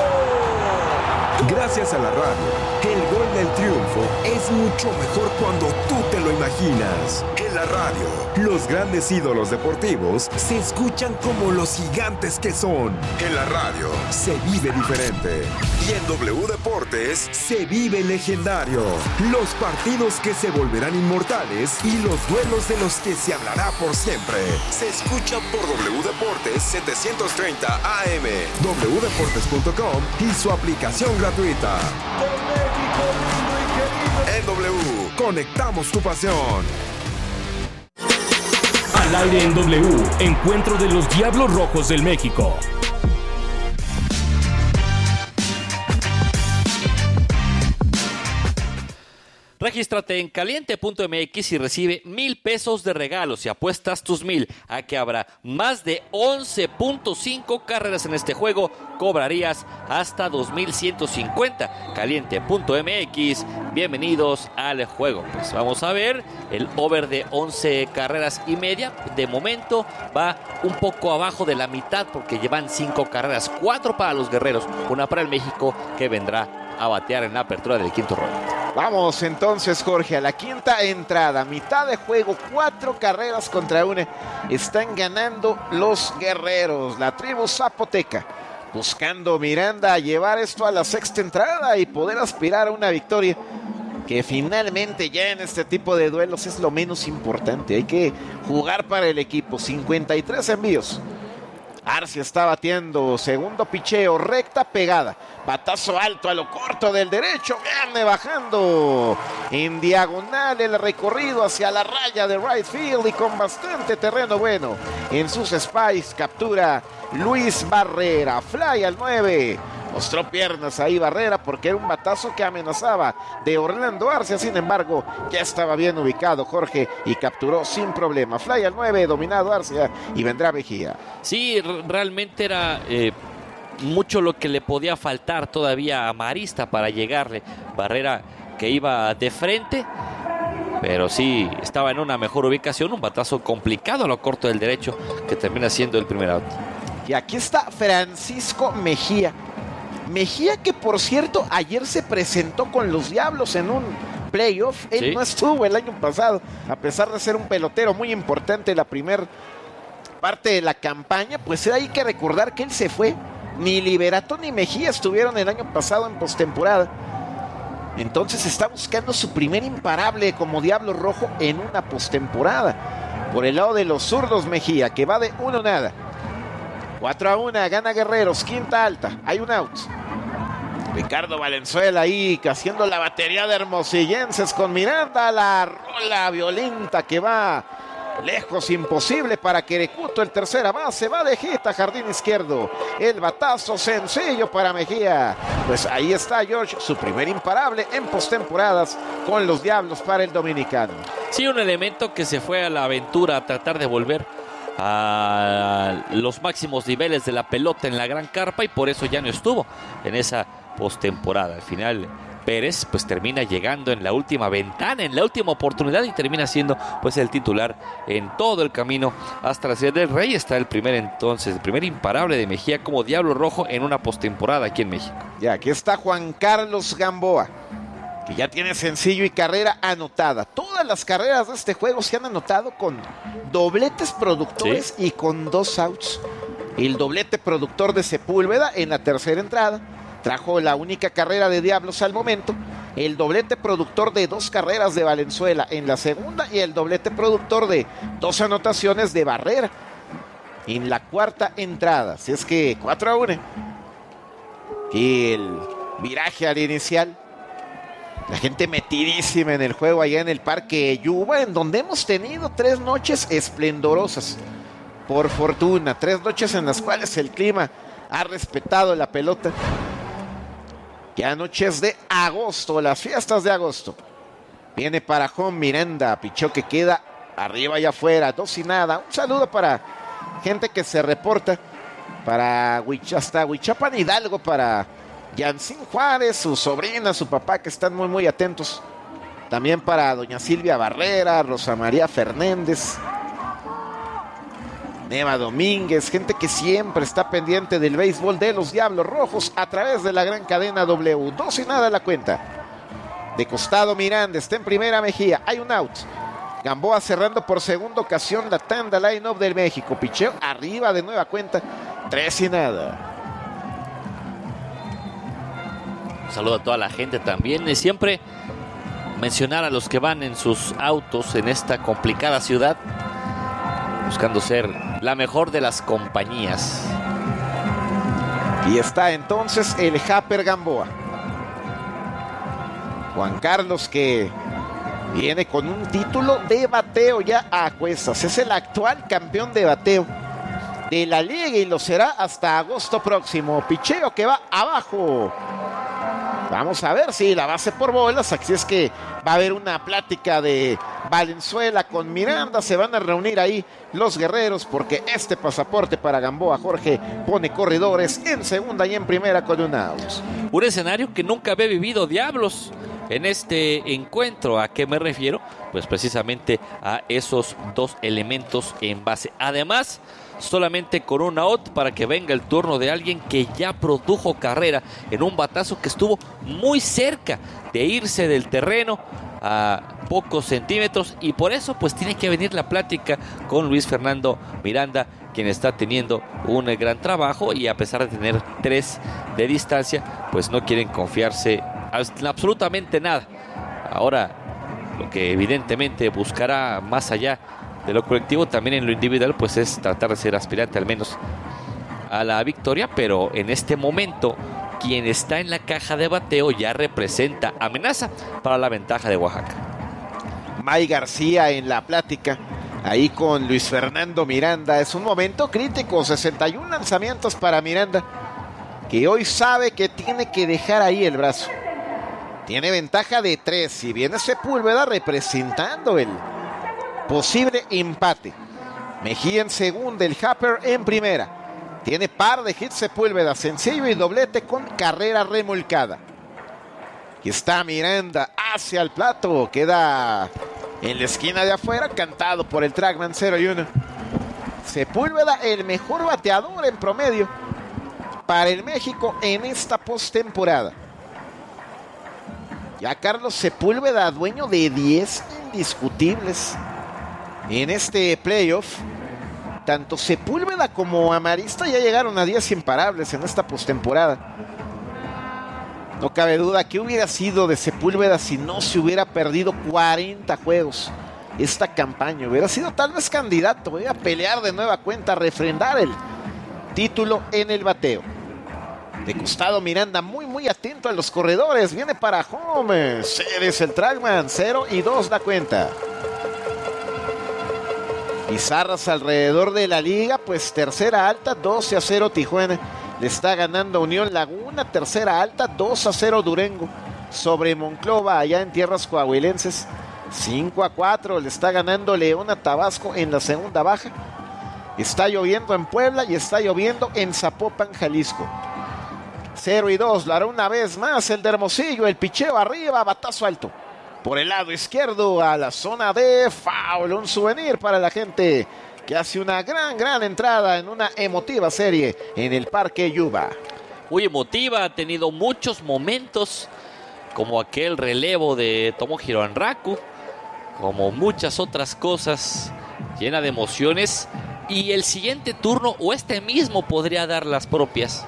Gracias a la radio, el gol del triunfo es mucho mejor cuando tú te lo imaginas. En la radio, los grandes ídolos deportivos se escuchan como los gigantes que son. En la radio, se vive diferente. Y en W Deportes, se vive legendario. Los partidos que se volverán inmortales y los duelos de los que se hablará por siempre. Se escucha por W Deportes 730 AM, wdeportes.com y su aplicación gratuita. En W, conectamos tu pasión. Al aire en W, encuentro de los Diablos Rojos del México. Regístrate en caliente.mx y recibe $1,000 de regalos y apuestas tus 1,000 a que habrá más de 11.5 carreras en este juego. Cobrarías hasta 2,150. Caliente.mx, bienvenidos al juego. Pues vamos a ver el over de 11 carreras y media. De momento va un poco abajo de la mitad porque llevan 5 carreras, 4 para los Guerreros, 1 para el México que vendrá a batear en la apertura del 5º round. Vamos entonces, Jorge, a la 5ª entrada, mitad de juego, 4 carreras contra 1. Están ganando los Guerreros, la tribu zapoteca, buscando Miranda a llevar esto a la 6ª entrada y poder aspirar a una victoria, que finalmente ya en este tipo de duelos es lo menos importante. Hay que jugar para el equipo. 53 envíos. Arcia está batiendo, segundo picheo, recta pegada, batazo alto a lo corto del derecho, viene bajando en diagonal el recorrido hacia la raya de right field y con bastante terreno bueno en sus spies captura Luis Barrera, fly al 9. Mostró piernas ahí Barrera porque era un batazo que amenazaba de Orlando Arcia. Sin embargo, ya estaba bien ubicado Jorge y capturó sin problema. Fly al 9, dominado Arcia y vendrá Mejía. Sí, realmente era mucho lo que le podía faltar todavía a Marista para llegarle. Barrera que iba de frente, pero sí estaba en una mejor ubicación. Un batazo complicado a lo corto del derecho que termina siendo el primer out. Y aquí está Francisco Mejía. Mejía, que por cierto ayer se presentó con los Diablos en un playoff. Él no estuvo el año pasado, a pesar de ser un pelotero muy importante en la primera parte de la campaña. Pues hay que recordar que él se fue. Ni Liberato ni Mejía estuvieron el año pasado en postemporada. Entonces está buscando su primer imparable como Diablo Rojo en una postemporada. Por el lado de los zurdos, Mejía, que va de 1-0. 4-1, gana Guerreros, quinta alta, hay un out. Ricardo Valenzuela ahí haciendo la batería de hermosillenses con Miranda, la rola violenta que va lejos, imposible para Querecuto. El tercera base va de hit a jardín izquierdo. El batazo sencillo para Mejía. Pues ahí está George, su primer imparable en postemporadas con los Diablos para el dominicano. Sí, un elemento que se fue a la aventura a tratar de volver a los máximos niveles de la pelota en la gran carpa, y por eso ya no estuvo en esa postemporada. Al final Pérez pues termina llegando en la última ventana, en la última oportunidad, y termina siendo pues el titular en todo el camino hasta la Ciudad del Rey. Está el primer imparable de Mejía como Diablo Rojo en una postemporada aquí en México. Y aquí está Juan Carlos Gamboa, que ya tiene sencillo y carrera anotada. Todas las carreras de este juego se han anotado con dobletes productores y con 2 outs. El doblete productor de Sepúlveda en la tercera entrada trajo la única carrera de Diablos al momento. El doblete productor de 2 carreras de Valenzuela en la segunda, y el doblete productor de 2 anotaciones de Barrera en la cuarta entrada. Así es que 4-1. Y el viraje al inicial. La gente metidísima en el juego allá en el Parque Yuba, en donde hemos tenido 3 noches esplendorosas. Por fortuna, 3 noches en las cuales el clima ha respetado la pelota. Ya noches de agosto, las fiestas de agosto. Viene para home Miranda, pichó que queda arriba y afuera, 2-0. Un saludo para gente que se reporta, para hasta Huichapan Hidalgo, para Yancín Juárez, su sobrina, su papá, que están muy atentos. También para doña Silvia Barrera, Rosa María Fernández, Neva Domínguez, gente que siempre está pendiente del béisbol de los Diablos Rojos a través de la gran cadena W. 2-0 la cuenta. De costado Miranda, está en primera Mejía, hay un out. Gamboa cerrando por segunda ocasión la tanda line-up del México. Picheo arriba de nueva cuenta, 3-0. Un saludo a toda la gente también. Siempre mencionar a los que van en sus autos en esta complicada ciudad, buscando ser la mejor de las compañías. Y está entonces el Japper Gamboa. Juan Carlos, que viene con un título de bateo ya a cuestas. Es el actual campeón de bateo de la liga y lo será hasta agosto próximo. Picheo que va abajo. Vamos a ver si la base por bolas. Así es que va a haber una plática de Valenzuela con Miranda. Se van a reunir ahí los guerreros, porque este pasaporte para Gamboa, Jorge, pone corredores en segunda y en primera con un out. Un escenario que nunca había vivido Diablos en este encuentro. ¿A qué me refiero? Pues precisamente a esos 2 elementos en base. Además, solamente con un out para que venga el turno de alguien que ya produjo carrera en un batazo que estuvo muy cerca de irse del terreno a pocos centímetros, y por eso pues tiene que venir la plática con Luis Fernando Miranda, quien está teniendo un gran trabajo, y a pesar de tener 3 de distancia, pues no quieren confiarse en absolutamente nada. Ahora, lo que evidentemente buscará más allá de lo colectivo, también en lo individual, pues es tratar de ser aspirante al menos a la victoria, pero en este momento quien está en la caja de bateo ya representa amenaza para la ventaja de Oaxaca. May García en la plática ahí con Luis Fernando Miranda. Es un momento crítico, 61 lanzamientos para Miranda, que hoy sabe que tiene que dejar ahí el brazo. Tiene ventaja de 3, si viene Sepúlveda representando el posible empate. Mejía en segunda, el Japper en primera. Tiene par de hits Sepúlveda, sencillo y doblete con carrera remolcada. Aquí está Miranda, hacia el plato. Queda en la esquina de afuera, cantado por el Trackman, 0-1. Sepúlveda, el mejor bateador en promedio para el México en esta postemporada. Ya Carlos Sepúlveda, dueño de 10 indiscutibles en este playoff. Tanto Sepúlveda como Amarista ya llegaron a 10 imparables en esta postemporada. No cabe duda que hubiera sido de Sepúlveda si no se hubiera perdido 40 juegos esta campaña. Hubiera sido tal vez candidato a pelear de nueva cuenta, a refrendar el título en el bateo. De costado Miranda, muy atento a los corredores. Viene para home. Ceres el Trackman, 0-2 la cuenta. Pizarras alrededor de la liga, pues tercera alta, 12-0 Tijuana. Le está ganando Unión Laguna, tercera alta, 2-0 Durango. Sobre Monclova, allá en tierras coahuilenses. 5-4 le está ganando León a Tabasco en la segunda baja. Está lloviendo en Puebla y está lloviendo en Zapopan, Jalisco. 0-2, lo hará una vez más el de Hermosillo, el picheo arriba, batazo alto. Por el lado izquierdo a la zona de foul, un souvenir para la gente que hace una gran entrada en una emotiva serie en el Parque Yuba. Muy emotiva, ha tenido muchos momentos, como aquel relevo de Tomohiro Anraku, como muchas otras cosas, llena de emociones, y el siguiente turno o este mismo podría dar las propias.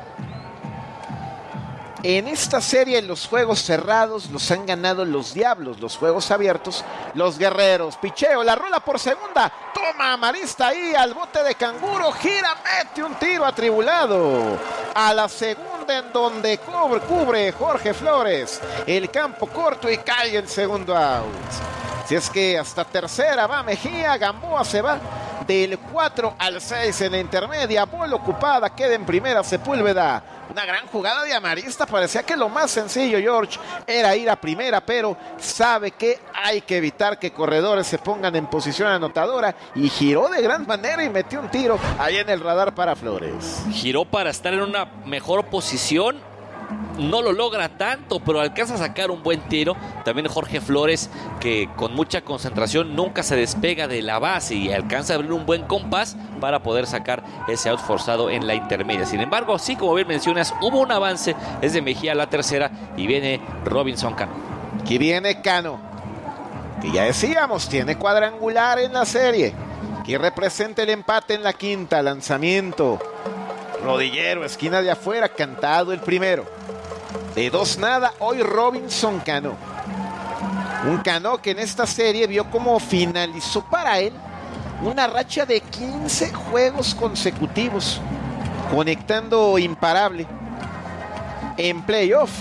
En esta serie, los juegos cerrados los han ganado los Diablos, los juegos abiertos, los Guerreros. Picheo, la rola por segunda, toma Amarista ahí al bote de canguro, gira, mete un tiro atribulado a la segunda, en donde cubre Jorge Flores el campo corto y cae el segundo out. Si es que hasta tercera va Mejía, Gamboa se va del 4 al 6 en la intermedia, bola ocupada, queda en primera Sepúlveda. Una gran jugada de Amarista, parecía que lo más sencillo, George, era ir a primera, pero sabe que hay que evitar que corredores se pongan en posición anotadora, y giró de gran manera y metió un tiro ahí en el radar para Flores. Giró para estar en una mejor posición. No lo logra tanto, pero alcanza a sacar un buen tiro. También Jorge Flores, que con mucha concentración nunca se despega de la base y alcanza a abrir un buen compás para poder sacar ese out forzado en la intermedia. Sin embargo, sí, como bien mencionas, hubo un avance. Es de Mejía la tercera y viene Robinson Cano. Aquí viene Cano, que ya decíamos, tiene cuadrangular en la serie. Aquí representa el empate en la quinta. Lanzamiento rodillero, esquina de afuera, cantado el primero. De 2-0, hoy Robinson Cano. Un Cano que en esta serie vio cómo finalizó para él una racha de 15 juegos consecutivos, conectando imparable en playoff.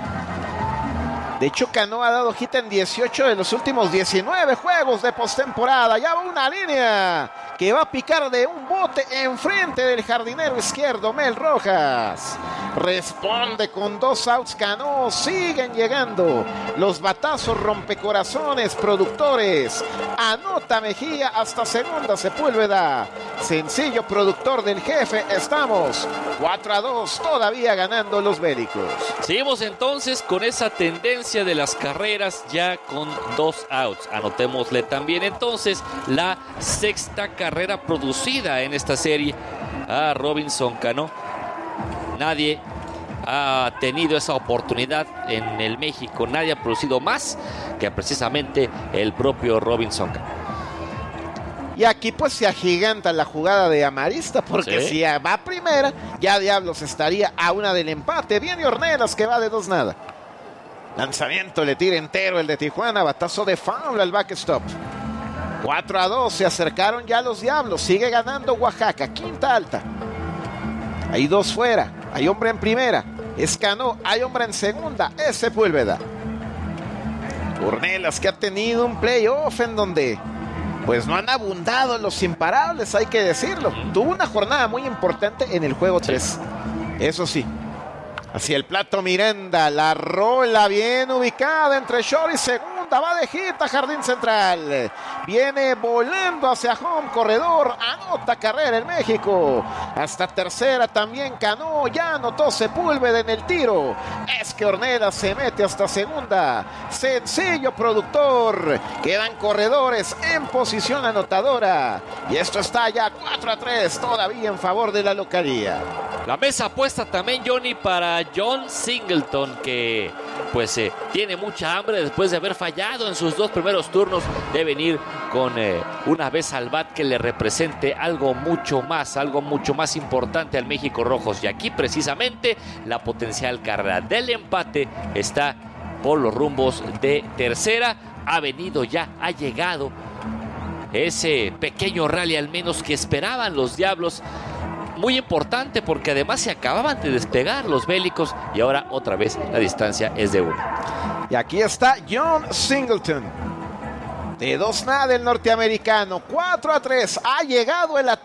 De hecho, Cano ha dado hit en 18 de los últimos 19 juegos de postemporada. Ya va una línea que va a picar de un bote enfrente del jardinero izquierdo, Mel Rojas. Responde con 2 outs Cano. Siguen llegando los batazos rompecorazones productores. Anota Mejía hasta segunda Sepúlveda. Sencillo productor del jefe. Estamos 4-2, todavía ganando los bélicos. Seguimos entonces con esa tendencia de las carreras ya con 2 outs. Anotémosle también entonces la sexta carrera producida en esta serie a Robinson Cano. Nadie ha tenido esa oportunidad en el México. Nadie ha producido más que precisamente el propio Robinson Cano. Y aquí pues se agiganta la jugada de Amarista, porque ¿sí? Si va a primera, ya Diablos estaría a una del empate. Viene Ornelas, que va de 2-0. Lanzamiento, le tira entero el de Tijuana, batazo de foul al backstop. 4-2, se acercaron ya los Diablos. Sigue ganando Oaxaca, quinta alta. Hay 2 fuera, hay hombre en primera. Es Cano, hay hombre en segunda, es Sepúlveda. Ornelas, que ha tenido un playoff en donde pues no han abundado los imparables, hay que decirlo. Tuvo una jornada muy importante en el juego 3. Eso sí. Hacia el plato Miranda, la rola bien ubicada entre short y segunda, va de hit a jardín central. Viene volando hacia home, corredor, anota carrera en México. Hasta tercera también Cano, ya anotó Sepúlveda en el tiro. Es que Ornelas se mete hasta segunda. Sencillo, productor. Quedan corredores en posición anotadora. Y esto está ya 4-3, todavía en favor de la localía. La mesa puesta también, Johnny, para John Singleton, que pues tiene mucha hambre después de haber fallado en sus 2 primeros turnos de venir con una vez al bat que le represente algo mucho más importante al México Rojos. Y aquí precisamente la potencial carrera del empate está por los rumbos de tercera. Ha llegado ese pequeño rally al menos que esperaban los Diablos. Muy importante porque además se acababan de despegar los bélicos y ahora otra vez la distancia es de 1. Y aquí está John Singleton. De 2 nada el norteamericano. 4-3. Ha llegado el ataque.